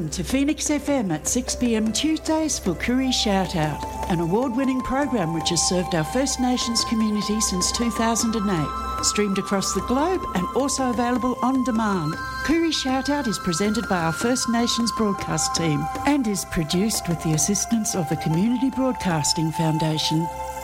to Phoenix FM at 6 p.m. Tuesdays for Koori Shout Out, an award-winning program which has served our First Nations community since 2008. Streamed across the globe and also available on demand. Koori Shout Out is presented by our First Nations broadcast team and is produced with the assistance of the Community Broadcasting Foundation.